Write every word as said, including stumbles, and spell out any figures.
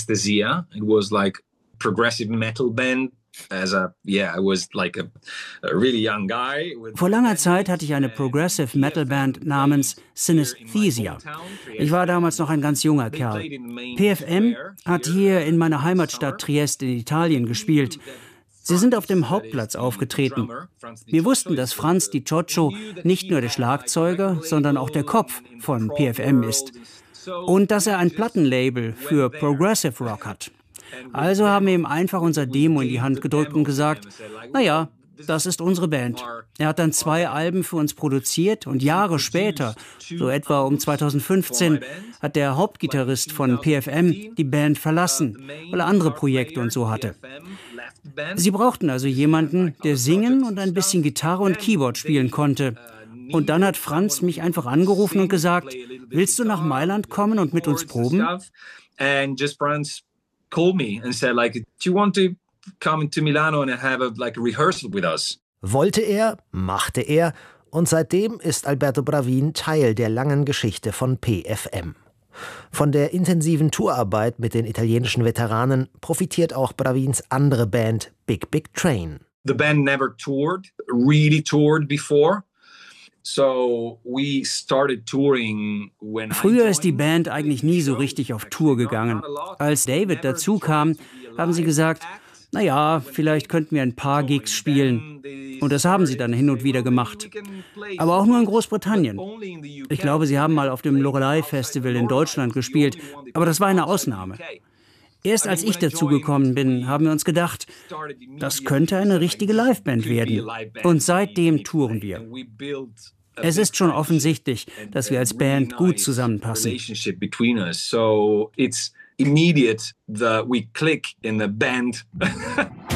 Anesthesia. It was like progressive metal band. As a, yeah, I was like a, a really young guy. Vor langer Zeit hatte ich eine Progressive Metal Band namens Synesthesia. Ich war damals noch ein ganz junger Kerl. P F M hat hier in meiner Heimatstadt Trieste in Italien gespielt. Sie sind auf dem Hauptplatz aufgetreten. Wir wussten, dass Franz Di Cioccio nicht nur der Schlagzeuger, sondern auch der Kopf von P F M ist. Und dass er ein Plattenlabel für Progressive Rock hat. Also haben wir ihm einfach unser Demo in die Hand gedrückt und gesagt, naja, das ist unsere Band. Er hat dann zwei Alben für uns produziert und Jahre später, so etwa um zweitausendfünfzehn, hat der Hauptgitarrist von P F M die Band verlassen, weil er andere Projekte und so hatte. Sie brauchten also jemanden, der singen und ein bisschen Gitarre und Keyboard spielen konnte. Und dann hat Franz mich einfach angerufen und gesagt, willst du nach Mailand kommen und mit uns proben? Called me and said, like, do you want to come to Milano and have a like a rehearsal with us? Wollte er, machte er, und seitdem ist Alberto Bravin Teil der langen Geschichte von P F M. Von der intensiven Tourarbeit mit den italienischen Veteranen profitiert auch Bravins andere Band Big Big Train. The band never toured, really toured before. So we started touring when Früher ist die Band eigentlich nie so richtig auf Tour gegangen. Als David dazu kam, haben sie gesagt, naja, vielleicht könnten wir ein paar Gigs spielen. Und das haben sie dann hin und wieder gemacht. Aber auch nur in Großbritannien. Ich glaube, sie haben mal auf dem Loreley Festival in Deutschland gespielt, aber das war eine Ausnahme. Erst als ich dazugekommen bin, haben wir uns gedacht, das könnte eine richtige Liveband werden. Und seitdem touren wir. Es ist schon offensichtlich, dass wir als Band gut zusammenpassen. So it's immediate that we click in the band